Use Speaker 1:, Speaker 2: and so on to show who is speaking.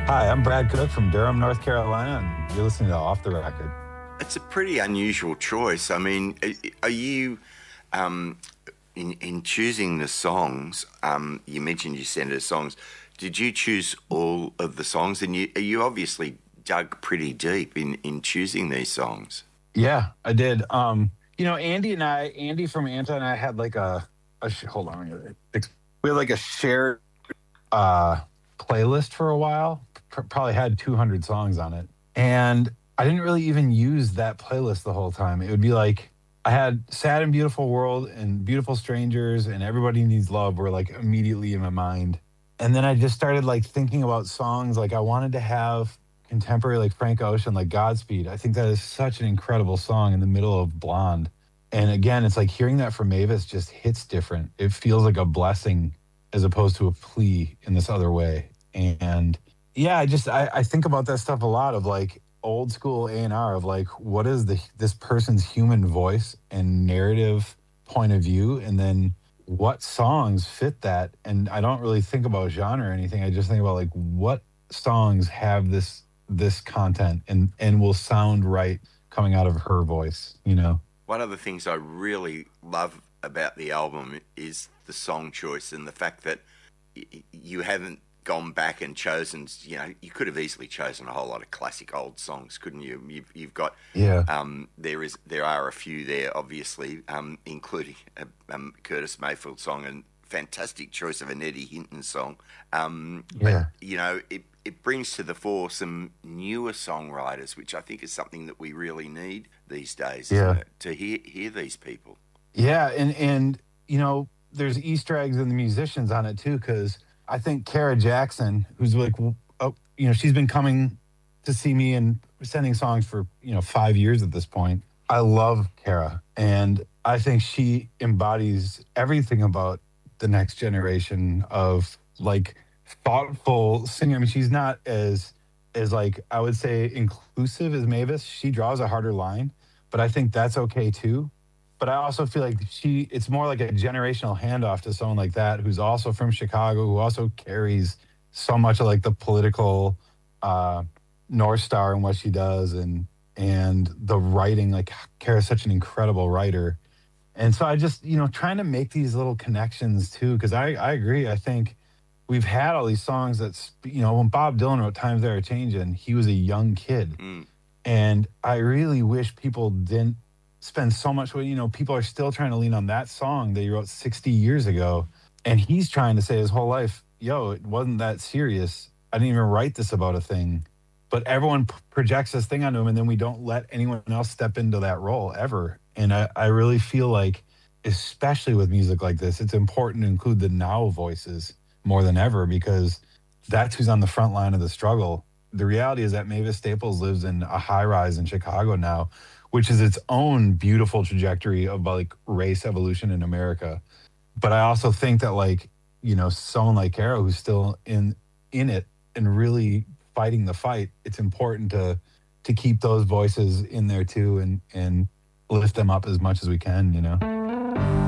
Speaker 1: Hi, I'm Brad Cook from Durham, North Carolina, and you're listening to Off the Record.
Speaker 2: It's a pretty unusual choice. I mean, are you um, in choosing the songs? You mentioned you sent her songs. Did you choose all of the songs? And you obviously dug pretty deep in choosing these songs.
Speaker 1: Yeah, I did. Andy from Anta and I had like hold on, we had like a shared uh, playlist for a while. Probably had 200 songs on it, and I didn't really even use that playlist the whole time. It would be like I had "Sad and Beautiful World" and "Beautiful Strangers" and "Everybody Needs Love" were like immediately in my mind, and then I just started like thinking about songs. Like I wanted to have contemporary like Frank Ocean, like Godspeed. I think that is such an incredible song in the middle of Blonde. And again, it's like hearing that from Mavis just hits different. It feels like a blessing as opposed to a plea in this other way. And yeah, I think about that stuff a lot of like old school A&R of like what is this person's human voice and narrative point of view, and then what songs fit that. And I don't really think about genre or anything. I just think about like what songs have this content and will sound right coming out of her voice, you know?
Speaker 2: One of the things I really love about the album is the song choice and the fact that you haven't gone back and chosen. You could have easily chosen a whole lot of classic old songs, couldn't you? You've got
Speaker 1: Yeah.
Speaker 2: there are a few there, obviously, including a Curtis Mayfield song and fantastic choice of an Eddie Hinton song. But
Speaker 1: Yeah.
Speaker 2: it brings to the fore some newer songwriters, which I think is something that we really need these days, isn't
Speaker 1: Yeah.
Speaker 2: it? To hear these people.
Speaker 1: Yeah, and there's Easter eggs in the musicians on it too, because I think Kara Jackson, who's like, she's been coming to see me and sending songs for 5 years at this point. I love Kara, and I think she embodies everything about the next generation of like thoughtful singing. I mean, she's not as like I would say inclusive as Mavis. She draws a harder line, but I think that's okay too. But I also feel like it's more like a generational handoff to someone like that who's also from Chicago, who also carries so much of like the political uh, North Star in what she does, and the writing. Like Kara's such an incredible writer, and so I just trying to make these little connections too, because I agree. I think we've had all these songs that's when Bob Dylan wrote "Times They Are Changing," he was a young kid,
Speaker 2: Mm.
Speaker 1: and I really wish people didn't spend so much. People are still trying to lean on that song that he wrote 60 years ago. And he's trying to say his whole life, yo, it wasn't that serious. I didn't even write this about a thing. But everyone projects this thing onto him, and then we don't let anyone else step into that role ever. And I really feel like, especially with music like this, it's important to include the now voices more than ever because that's who's on the front line of the struggle. The reality is that Mavis Staples lives in a high rise in Chicago now, which is its own beautiful trajectory of like race evolution in America. But I also think that like, someone like Kara who's still in it and really fighting the fight, it's important to keep those voices in there too and lift them up as much as we can, you know.